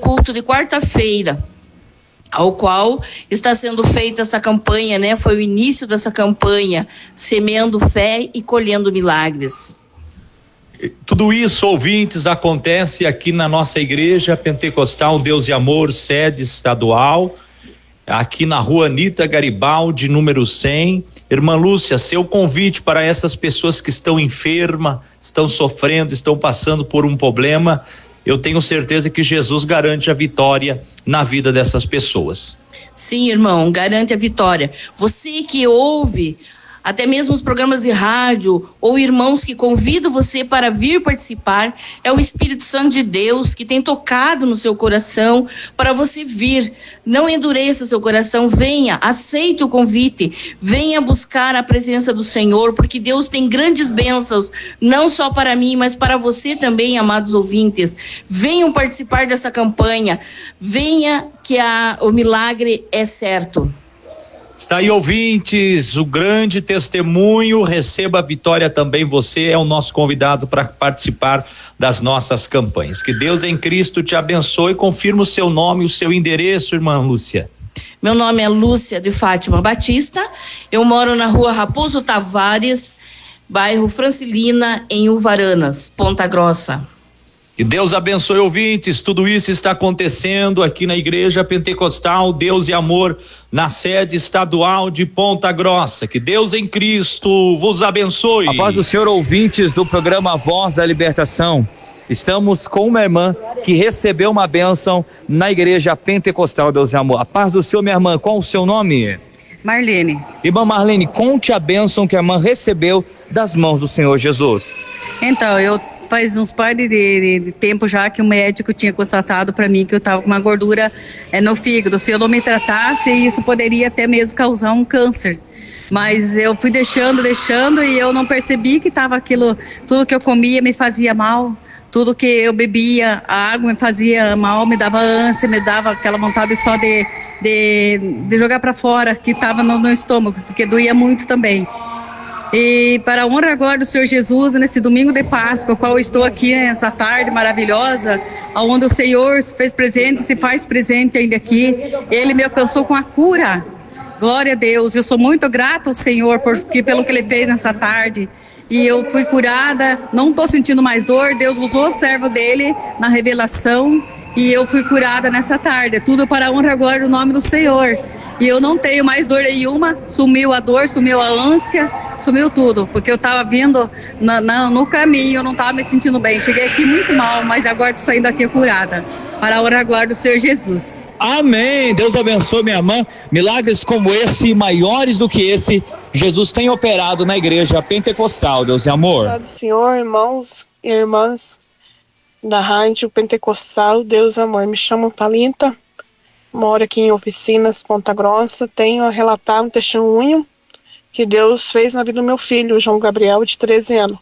culto de quarta-feira, ao qual está sendo feita essa campanha, né? Foi o início dessa campanha, Semeando Fé e Colhendo Milagres. Tudo isso, ouvintes, acontece aqui na nossa igreja pentecostal Deus e Amor, sede estadual, aqui na rua Anita Garibaldi, número 100. Irmã Lúcia, seu convite para essas pessoas que estão enfermas, estão sofrendo, estão passando por um problema, eu tenho certeza que Jesus garante a vitória na vida dessas pessoas. Sim, irmão, garante a vitória. Você que ouve até mesmo os programas de rádio ou irmãos que convidam você para vir participar, é o Espírito Santo de Deus que tem tocado no seu coração para você vir. Não endureça seu coração, venha, aceite o convite, venha buscar a presença do Senhor, porque Deus tem grandes bênçãos, não só para mim, mas para você também, amados ouvintes. Venham participar dessa campanha, venha que o milagre é certo. Está aí, ouvintes, o grande testemunho, receba a vitória também, você é o nosso convidado para participar das nossas campanhas. Que Deus em Cristo te abençoe. Confirma o seu nome e o seu endereço, irmã Lúcia. Meu nome é Lúcia de Fátima Batista, eu moro na rua Raposo Tavares, bairro Francilina, em Uvaranas, Ponta Grossa. Que Deus abençoe, ouvintes. Tudo isso está acontecendo aqui na Igreja Pentecostal Deus e Amor, na sede estadual de Ponta Grossa. Que Deus em Cristo vos abençoe. A paz do Senhor, ouvintes do programa Voz da Libertação. Estamos com uma irmã que recebeu uma bênção na Igreja Pentecostal Deus e Amor. A paz do Senhor, minha irmã. Qual o seu nome? Marlene. Irmã Marlene, conte a bênção que a irmã recebeu das mãos do Senhor Jesus. Então, faz uns par de tempo já que o médico tinha constatado para mim que eu estava com uma gordura no fígado. Se eu não me tratasse, isso poderia até mesmo causar um câncer. Mas eu fui deixando e eu não percebi que estava aquilo, tudo que eu comia me fazia mal. Tudo que eu bebia, a água me fazia mal, me dava ânsia, me dava aquela vontade só de jogar para fora, que estava no estômago, porque doía muito também. E para a honra agora do Senhor Jesus, nesse domingo de Páscoa, qual eu estou aqui nessa tarde maravilhosa, onde o Senhor se fez presente, se faz presente ainda aqui, Ele me alcançou com a cura. Glória a Deus, eu sou muito grata ao Senhor pelo que Ele fez nessa tarde. E eu fui curada, não estou sentindo mais dor, Deus usou o servo dele na revelação e eu fui curada nessa tarde. Tudo para a honra agora do nome do Senhor. E eu não tenho mais dor nenhuma, sumiu a dor, sumiu a ânsia, sumiu tudo, porque eu estava vindo no caminho, eu não estava me sentindo bem. Cheguei aqui muito mal, mas agora estou saindo aqui curada. Para a honra agora do Senhor Jesus. Amém. Deus abençoe, minha irmã. Milagres como esse, maiores do que esse, Jesus tem operado na Igreja Pentecostal Deus e Amor. Obrigado, Senhor, irmãos e irmãs da Rádio Pentecostal Deus e Amor. Me chamo Thalita, moro aqui em Oficinas, Ponta Grossa. Tenho a relatar um testemunho que Deus fez na vida do meu filho, João Gabriel, de 13 anos.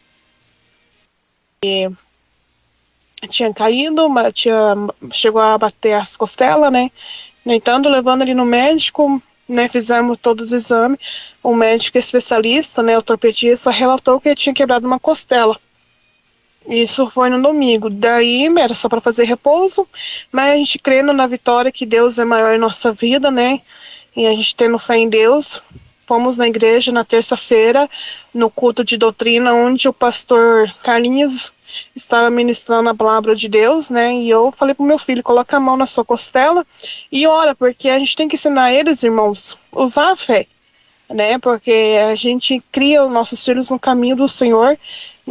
Tinha caído, chegou a bater as costelas, né? No entanto, levando ele no médico, né? Fizemos todos os exames. O médico especialista, né? O ortopedista, relatou que ele tinha quebrado uma costela. Isso foi no domingo. Daí era só para fazer repouso, mas a gente crendo na vitória que Deus é maior em nossa vida, né? E a gente tendo fé em Deus, fomos na igreja na terça-feira, no culto de doutrina, onde o pastor Carlinhos estava ministrando a palavra de Deus, né? E eu falei pro meu filho, coloca a mão na sua costela e ora, porque a gente tem que ensinar eles, irmãos, usar a fé, né? Porque a gente cria os nossos filhos no caminho do Senhor.